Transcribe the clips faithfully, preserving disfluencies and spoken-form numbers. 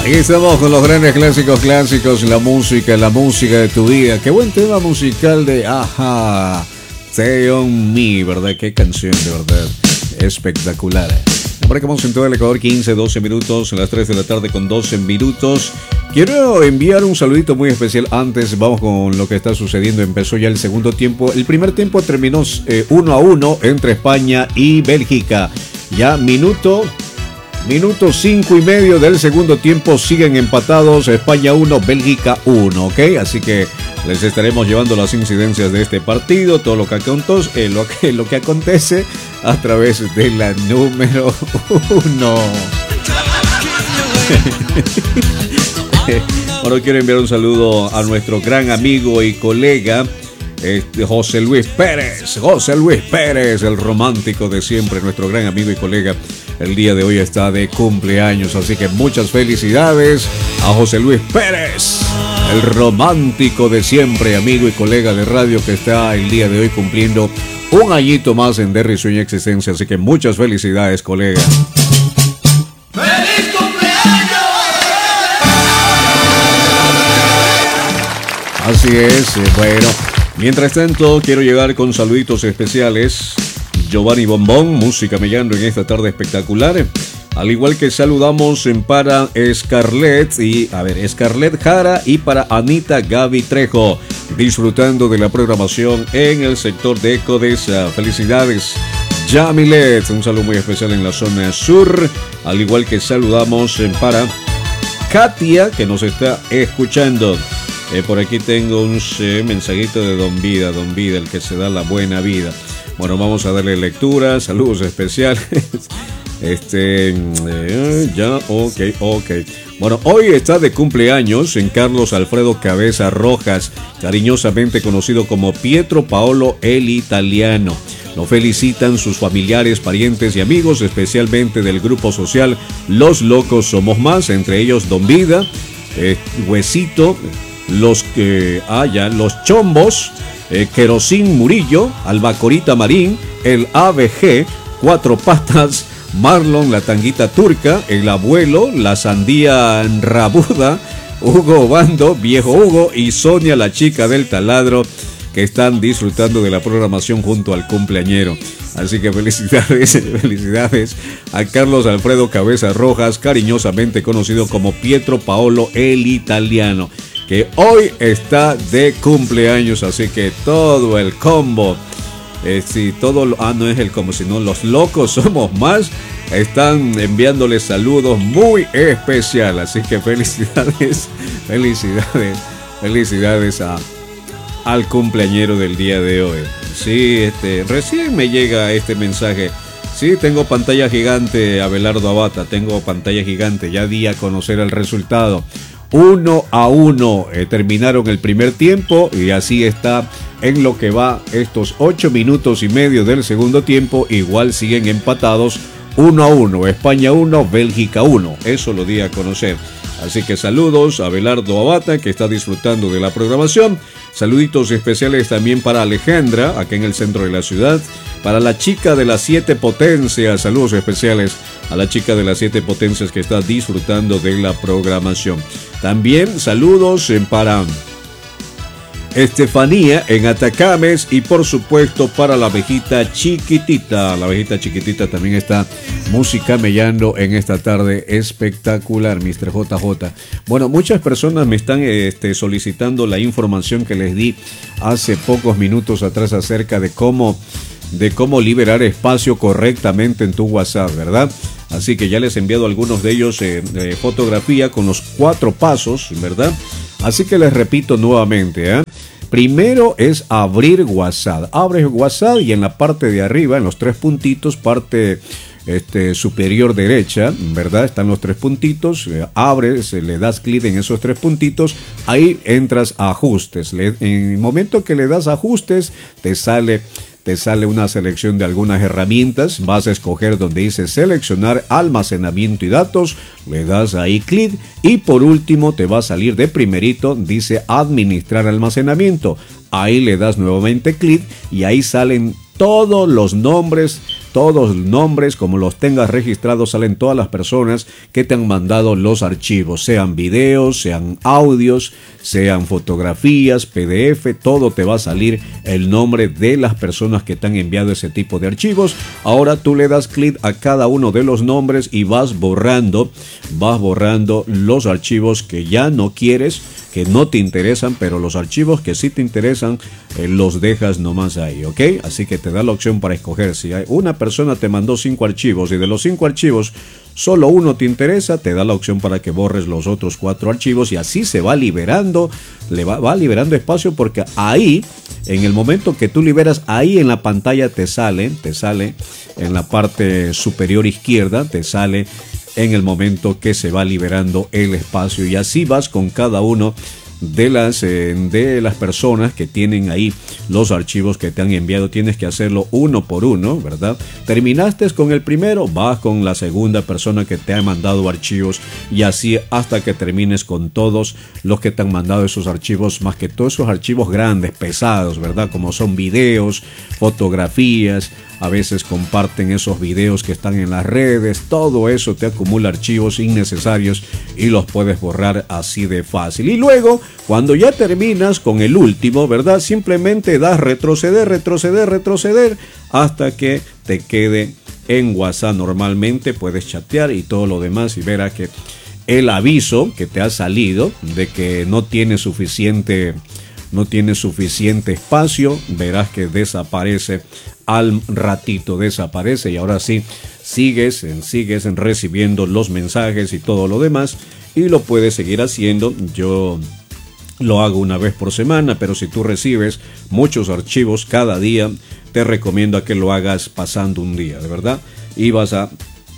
Aquí estamos con los grandes clásicos clásicos, la música, la música de tu vida. Qué buen tema musical de Ajá, Stay On Me, ¿verdad? Qué canción, de verdad, espectacular. Arrancamos en todo el Ecuador, quince, doce minutos, a las tres de la tarde con doce minutos. Quiero enviar un saludito muy especial. Antes vamos con lo que está sucediendo. Empezó ya el segundo tiempo. El primer tiempo terminó eh, uno a uno entre España y Bélgica. Ya minuto... Minuto cinco y medio del segundo tiempo, siguen empatados, España uno, Bélgica uno, ¿ok? Así que les estaremos llevando las incidencias de este partido, todo lo que, acontece, eh, lo que, lo que acontece a través de la número uno. Ahora quiero enviar un saludo a nuestro gran amigo y colega, Este, José Luis Pérez, José Luis Pérez, el romántico de siempre, nuestro gran amigo y colega. El día de hoy está de cumpleaños, así que muchas felicidades a José Luis Pérez, el romántico de siempre, amigo y colega de radio, que está el día de hoy cumpliendo un añito más en Derry Sueña Existencia, así que muchas felicidades, colega. ¡Feliz cumpleaños! Así es, bueno. Mientras tanto, quiero llegar con saluditos especiales. Giovanni Bombón, música mellando en esta tarde espectacular. Al igual que saludamos en para Scarlett y, a ver, Scarlett Jara y para Anita Gaby Trejo, disfrutando de la programación en el sector de Codesa. Felicidades, Yamilet, un saludo muy especial en la zona sur. Al igual que saludamos en para Katia, que nos está escuchando. Eh, por aquí tengo un eh, mensajito de Don Vida, Don Vida, el que se da la buena vida. Bueno, vamos a darle lectura, saludos especiales. Este, eh, ya, ok, ok. Bueno, hoy está de cumpleaños en Carlos Alfredo Cabeza Rojas, cariñosamente conocido como Pietro Paolo el Italiano. Lo felicitan sus familiares, parientes y amigos, especialmente del grupo social Los Locos Somos Más, entre ellos Don Vida, eh, Huesito, los que, ah, ya, los Chombos, eh, Querosín Murillo, Albacorita Marín, el A B G, Cuatro Patas, Marlon la Tanguita Turca, el Abuelo, la Sandía Rabuda, Hugo Bando, Viejo Hugo y Sonia la Chica del Taladro, que están disfrutando de la programación junto al cumpleañero. Así que felicidades, felicidades a Carlos Alfredo Cabeza Rojas, cariñosamente conocido como Pietro Paolo el Italiano, que hoy está de cumpleaños, así que todo el combo, eh, si todo, ah, no es el combo, sino Los Locos Somos Más, están enviándoles saludos muy especiales, así que felicidades, felicidades, felicidades a, al cumpleañero del día de hoy. Sí, este, recién me llega este mensaje. Sí, tengo pantalla gigante, Abelardo Abata, tengo pantalla gigante, ya di a conocer el resultado. Uno a uno eh, terminaron el primer tiempo y así está en lo que va estos ocho minutos y medio del segundo tiempo. Igual siguen empatados uno a uno, España uno, Bélgica uno, eso lo di a conocer. Así que saludos a Abelardo Abata, que está disfrutando de la programación. Saluditos especiales también para Alejandra, acá en el centro de la ciudad. Para la chica de las siete potencias, saludos especiales a la chica de las siete potencias que está disfrutando de la programación. También saludos para Estefanía en Atacames y por supuesto para la abejita chiquitita. La abejita chiquitita también está música mellando en esta tarde espectacular, mister J J. Bueno, muchas personas me están este, solicitando la información que les di hace pocos minutos atrás acerca de cómo, de cómo liberar espacio correctamente en tu WhatsApp, ¿verdad? Así que ya les he enviado algunos de ellos eh, de fotografía con los cuatro pasos, ¿verdad? Así que les repito nuevamente, ¿eh? Primero es abrir WhatsApp. Abres WhatsApp y en la parte de arriba, en los tres puntitos, parte este, superior derecha, ¿verdad? Están los tres puntitos. Eh, abres, eh, le das clic en esos tres puntitos. Ahí entras a ajustes. Le, en el momento que le das ajustes, te sale... Te sale una selección de algunas herramientas, vas a escoger donde dice seleccionar almacenamiento y datos, le das ahí clic y por último te va a salir de primerito, dice administrar almacenamiento, ahí le das nuevamente clic y ahí salen todos los nombres, todos los nombres, como los tengas registrados, salen todas las personas que te han mandado los archivos, sean videos, sean audios, sean fotografías, P D F, todo te va a salir el nombre de las personas que te han enviado ese tipo de archivos. Ahora tú le das clic a cada uno de los nombres y vas borrando, vas borrando los archivos que ya no quieres, que no te interesan, pero los archivos que sí te interesan eh, los dejas nomás ahí, ¿ok? Así que te da la opción para escoger. Si hay una persona te mandó cinco archivos y de los cinco archivos solo uno te interesa, te da la opción para que borres los otros cuatro archivos y así se va liberando, le va, va liberando espacio, porque ahí, en el momento que tú liberas, ahí en la pantalla te sale, te sale en la parte superior izquierda, te sale en el momento que se va liberando el espacio, y así vas con cada uno de las, eh, de las personas que tienen ahí los archivos que te han enviado. Tienes que hacerlo uno por uno, ¿verdad? Terminaste con el primero, vas con la segunda persona que te ha mandado archivos, y así hasta que termines con todos los que te han mandado esos archivos, más que todos esos archivos grandes, pesados, ¿verdad? Como son videos, fotografías, a veces comparten esos videos que están en las redes, todo eso te acumula archivos innecesarios y los puedes borrar así de fácil. Y luego, cuando ya terminas con el último, ¿verdad? Simplemente das retroceder, retroceder, retroceder hasta que te quede en WhatsApp. Normalmente puedes chatear y todo lo demás, y verás que el aviso que te ha salido de que no tiene suficiente, no tiene suficiente espacio, verás que desaparece al ratito, desaparece, y ahora sí sigues, sigues recibiendo los mensajes y todo lo demás, y lo puedes seguir haciendo. Yo lo hago una vez por semana, pero si tú recibes muchos archivos cada día, te recomiendo a que lo hagas pasando un día, de verdad, y vas a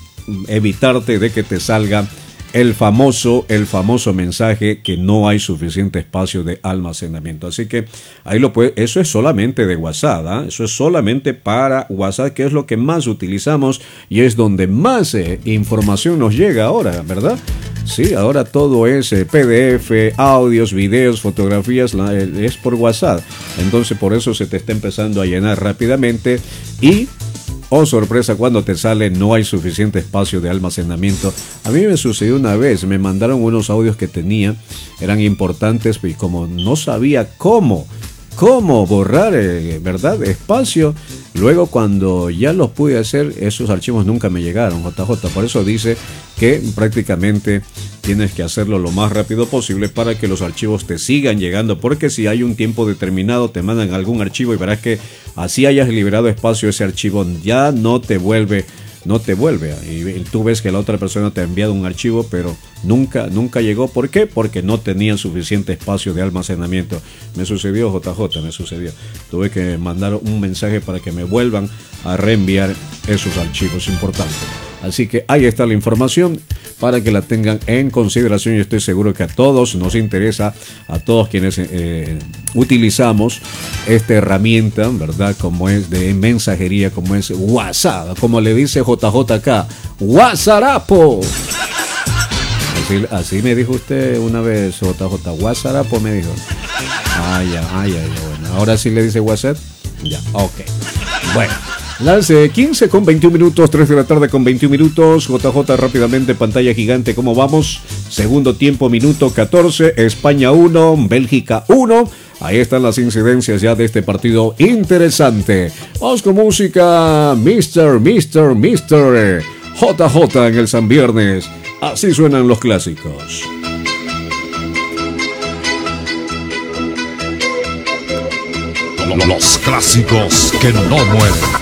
evitarte de que te salga el famoso, el famoso mensaje que no hay suficiente espacio de almacenamiento. Así que ahí lo puede, eso es solamente de WhatsApp, ¿eh? Eso es solamente para WhatsApp, que es lo que más utilizamos y es donde más eh, información nos llega ahora, ¿verdad? Sí, ahora todo es eh, P D F, audios, videos, fotografías, la, eh, es por WhatsApp. Entonces por eso se te está empezando a llenar rápidamente y, oh sorpresa, cuando te sale no hay suficiente espacio de almacenamiento. A mí me sucedió una vez, me mandaron unos audios que tenía, eran importantes, y como no sabía cómo, cómo borrar, eh, ¿verdad?, espacio, luego cuando ya los pude hacer, esos archivos nunca me llegaron, J J. Por eso dice que prácticamente tienes que hacerlo lo más rápido posible para que los archivos te sigan llegando, porque si hay un tiempo determinado te mandan algún archivo y verás que así hayas liberado espacio, ese archivo ya no te vuelve, no te vuelve. Y tú ves que la otra persona te ha enviado un archivo, pero nunca, nunca llegó. ¿Por qué? Porque no tenían suficiente espacio de almacenamiento. Me sucedió, J J, me sucedió. Tuve que mandar un mensaje para que me vuelvan a reenviar esos archivos importantes. Así que ahí está la información para que la tengan en consideración. Yo estoy seguro que a todos nos interesa, a todos quienes eh, utilizamos esta herramienta, ¿verdad? Como es de mensajería, como es WhatsApp, como le dice J J acá, WhatsAppo. Así, así me dijo usted una vez, J J, WhatsAppo me dijo. Ah, ya, ah, ya, ya, bueno. Ahora sí le dice WhatsApp. Ya, ok. Bueno. Las eh, quince con veintiún minutos, tres de la tarde con veintiún minutos. J J rápidamente, pantalla gigante, ¿cómo vamos? Segundo tiempo, minuto catorce, España uno, Bélgica uno. Ahí están las incidencias ya de este partido interesante. Vamos con música, mister, mister, mister J J en el San Viernes. Así suenan los clásicos. Los clásicos que no mueren.